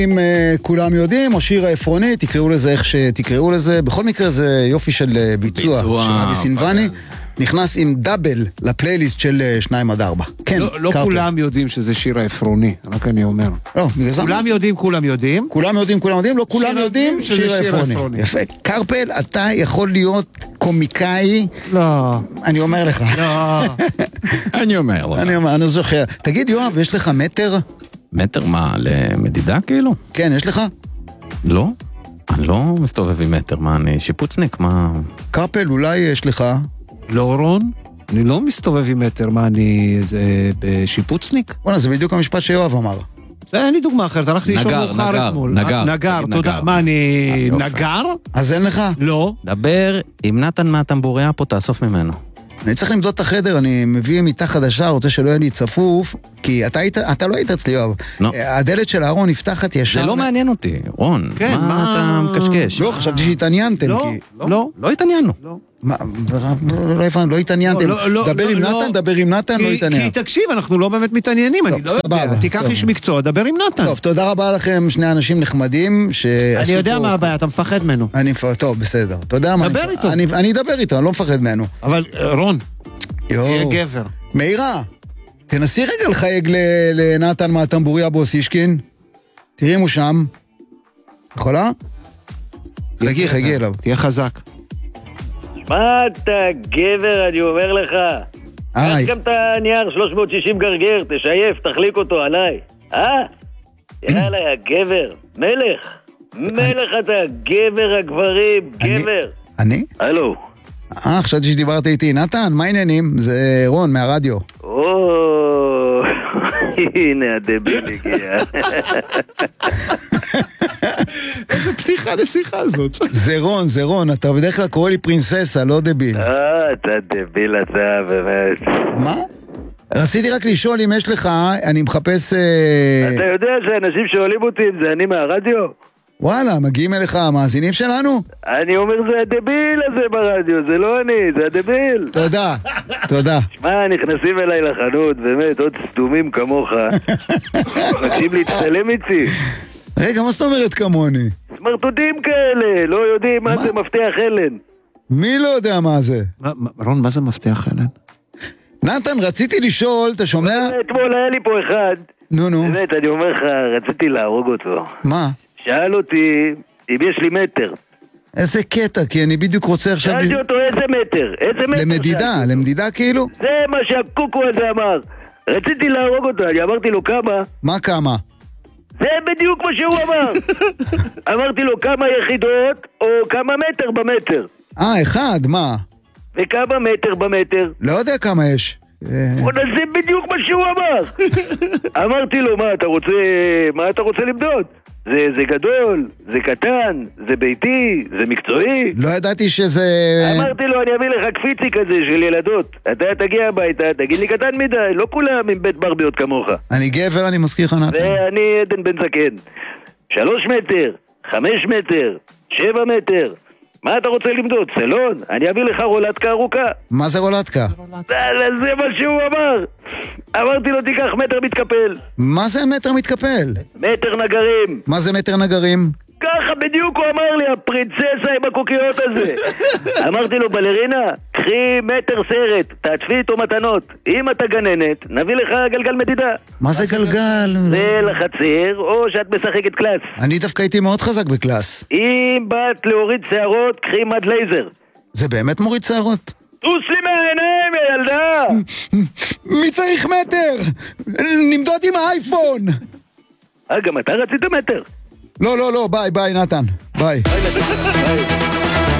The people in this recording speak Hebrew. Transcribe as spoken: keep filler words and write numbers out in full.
אם uh, כולם יודעים, או שיר העפרוני, תקראו לזה איך שתקראו לזה, בכל מקרה זה יופי של uh, ביצוע, ביצוע של אבי סינבני, נכנס עם דאבל לפלייליסט של uh, שניים עד ארבע. כן, לא, לא כולם יודעים שזה שיר העפרוני, רק אני אומר. לא, כולם יודעים, כולם יודעים. כולם יודעים, כולם יודעים, לא כולם יודעים שיר העפרוני. יפה, קרפל, אתה יכול להיות קומיקאי. לא. אני אומר לך. לא. אני אומר לך. אני אומר, אני זוכר. תגיד יואב, יש לך מטר? מטר מה, למדידה כאילו? כן, יש לך? לא, אני לא מסתובב עם מטר, מה, אני שיפוצניק, מה... קרפל, אולי יש לך? לא, רון, אני לא מסתובב עם מטר, מה, אני בשיפוצניק? בוא'נה, זה בדיוק המשפט שיואב אמר. זה אין לי דוגמה אחרת, הלכתי לישון מאוחר אתמול. נגר, נגר, תודה. מה, אני נגר? אז אין לך? לא. דבר עם נתן מהטמבוריה פה, תאסוף ממנו. אני צריך למדוד את החדר, אני מביא מיטה חדשה, רוצה שלא יהיה לי צפוף, כי אתה, היית, אתה לא היית אצלי, יואב. לא. הדלת של הארון נפתחת ישר. זה לא מעניין אותי, רון. כן, מה, מה אתה מקשקש? לא, חשבתי שהתעניינתם. לא, כי... לא. לא התעניינו. לא. מה, לא הבנתי, לא התעניינתם. דבר עם נתן, דבר עם נתן, לא התעניין. כי תקשיב, אנחנו לא באמת מתעניינים, אני לא יודע. תיקח איש מקצוע, דבר עם נתן. טוב, תודה רבה לכם, שני אנשים נחמדים. אני יודע מה הבעיה, אתה מפחד ממנו. טוב, בסדר. אתה יודע מה? דבר איתו. אני אדבר איתו, אני לא מפחד ממנו. אבל רון, תהיה גבר. מאירה, תנסי רגע לחייג לנתן מהטמבוריה בוסישקין. תראי אם הוא שם. יכולה? חגי, חגי אליו. תהיה חזק. מה אתה גבר, אני אומר לך. היי. קח גם את הנייר שלוש מאות שישים גרגר, תשייף, תחליק אותו עליי. אה? יאללה, יא גבר. מלך. מלך אתה, גבר הגברים, גבר. אני? הלו. אה, חשבתי שדיברת איתי. נתן, מה העניינים? זה רון מהרדיו. או, הנה הדביל הגיע. איזה פתיחה לשיחה הזאת. זה רון, זה רון, אתה בדרך כלל קורא לי פרינססה, לא דביל. אה, אתה דביל אתה, באמת. מה? רציתי רק לשאול אם יש לך, אני מחפש... אתה יודע שאנשים שואלים אותי אם זה אני מהרדיו? וואלה, מגיעים אליך המאזינים שלנו? אני אומר זה הדביל הזה ברדיו, זה לא אני, זה הדביל. תודה, תודה. שמע, נכנסים אליי לחנות, באמת, עוד סתומים כמוך. מבקשים להצטלם איתי. רגע, מה זאת אומרת כמוני? סמרטוטים כאלה, לא יודעים מה זה מפתח הלן. מי לא יודע מה זה? רון, מה זה מפתח הלן? נתן, רציתי לשאול, אתה שומע? אתמול היה לי פה אחד. נו, נו. באמת, אני אומר לך, רציתי להרוג אותו. מה? שאל אותי אם יש לי מטר. איזה קטע, כי אני בדיוק רוצה עכשיו... שאלתי אותו איזה מטר, איזה מטר. למדידה, למדידה כאילו? זה מה שהקוקו הזה אמר. רציתי להרוג אותו, אני אמרתי לו כמה. מה כמה? זה בדיוק מה שהוא אמר. אמרתי לו כמה יחידות או כמה מטר במטר. אה, אחד, מה? וכמה מטר במטר? לא יודע כמה יש. זה בדיוק מה שהוא אמר. אמרתי לו, מה אתה רוצה, מה אתה רוצה למדוד? זה, זה גדול, זה קטן, זה ביתי, זה מקצועי. לא ידעתי שזה... אמרתי לו, אני אביא לך קפיצי כזה של ילדות. אתה תגיע הביתה, תגיד לי קטן מדי, לא כולם עם בית ברביות כמוך. אני גבר, אני מזכיר לך נתן. ואני עדן בן זקן. שלוש מטר, חמש מטר, שבע מטר. מה אתה רוצה למדוד? סלון? אני אביא לך רולטקה ארוכה. מה זה רולטקה? זה מה שהוא אמר. אמרתי לו, תיקח מטר מתקפל. מה זה מטר מתקפל? מטר נגרים. מה זה מטר נגרים? ככה בדיוק הוא אמר לי, הפרינססה עם הקוקיות הזה. אמרתי לו, בלרינה, קחי מטר סרט, תעטפי איתו מתנות. אם אתה גננת, נביא לך גלגל מדידה. מה זה גלגל? זה לחציר, או שאת משחקת קלאס. אני דווקא הייתי מאוד חזק בקלאס. אם באת להוריד שערות, קחי מד לייזר. זה באמת מוריד שערות? טוס לי מהעיניים, ילדה! מי צריך מטר? נמדוד עם האייפון! אה, גם אתה רצית מטר? לא, לא, לא, ביי, ביי, נתן. ביי. ביי, ביי.